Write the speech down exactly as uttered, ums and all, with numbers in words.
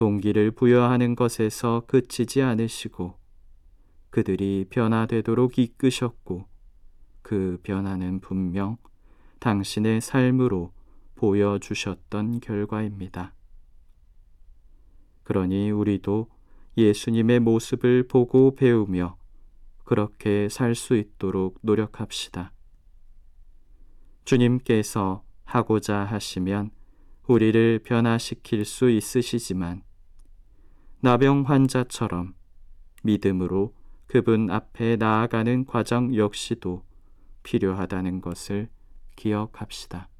동기를 부여하는 것에서 그치지 않으시고 그들이 변화되도록 이끄셨고 그 변화는 분명 당신의 삶으로 보여주셨던 결과입니다. 그러니 우리도 예수님의 모습을 보고 배우며 그렇게 살 수 있도록 노력합시다. 주님께서 하고자 하시면 우리를 변화시킬 수 있으시지만 나병 환자처럼 믿음으로 그분 앞에 나아가는 과정 역시도 필요하다는 것을 기억합시다.